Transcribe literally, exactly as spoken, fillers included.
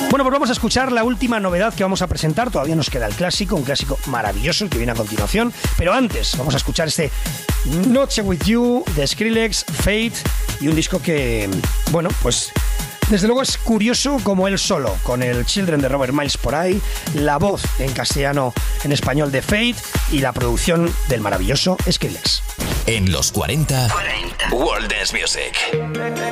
Bueno, pues vamos a escuchar la última novedad que vamos a presentar. Todavía nos queda el clásico, un clásico maravilloso, el que viene a continuación. Pero antes, vamos a escuchar este Noche With You de Skrillex, Fate, y un disco que, bueno, pues desde luego es curioso como él solo, con el Children de Robert Miles por ahí, la voz en castellano, en español de Fate y la producción del maravilloso Skrillex. En los cuarenta, cuarenta. World Dance Music.